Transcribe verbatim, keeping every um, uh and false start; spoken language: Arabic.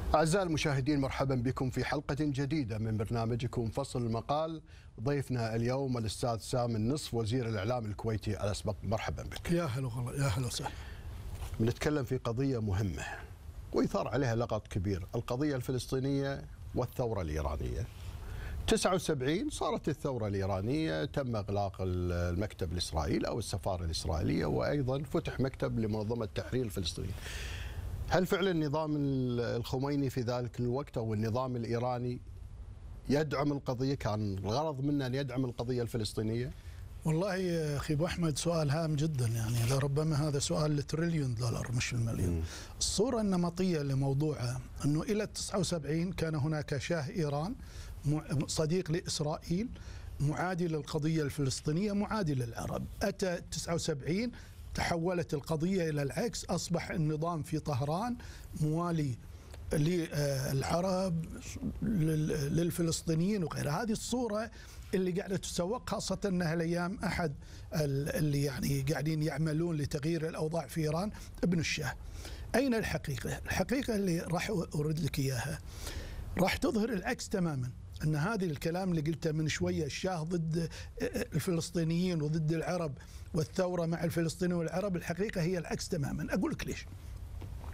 أعزائي المشاهدين، مرحبا بكم في حلقة جديدة من برنامجكم فصل المقال. ضيفنا اليوم الأستاذ سامي النصف، وزير الإعلام الكويتي الأسبق. مرحبا بك. يا هلا والله، يا هلا وسهلا. بنتكلم في قضية مهمة ويثار عليها لغط كبير، القضية الفلسطينية والثورة الإيرانية. تسعة وسبعين صارت الثورة الإيرانية، تم إغلاق المكتب الإسرائيلي أو السفارة الإسرائيلية، وأيضا فتح مكتب لمنظمة تحرير الفلسطينيين. هل فعلا النظام الخميني في ذلك الوقت أو النظام الإيراني يدعم القضية؟ كان الغرض منه أن يدعم القضية الفلسطينية؟ والله يا أخي أبو أحمد، سؤال هام جدا، يعني لربما هذا سؤال لتريليون دولار مش المليون. م. الصورة النمطية لموضوعه أنه إلى تسعة وسبعين كان هناك شاه إيران صديق لإسرائيل، معادي للقضية الفلسطينية، معادي للعرب. أتى تسعة وسبعين تحولت القضية إلى العكس، أصبح النظام في طهران موالي للعرب للفلسطينيين وغيرها. هذه الصورة اللي قاعدة تسوق، خاصة أنها الأيام أحد اللي يعني قاعدين يعملون لتغيير الأوضاع في إيران ابن الشاه. أين الحقيقة؟ الحقيقة اللي راح أرد لك إياها راح تظهر العكس تماما، أن هذه الكلام اللي قلته من شوية، الشاه ضد الفلسطينيين وضد العرب والثورة مع الفلسطينيين والعرب، الحقيقة هي العكس تماما. أقول لك ليش.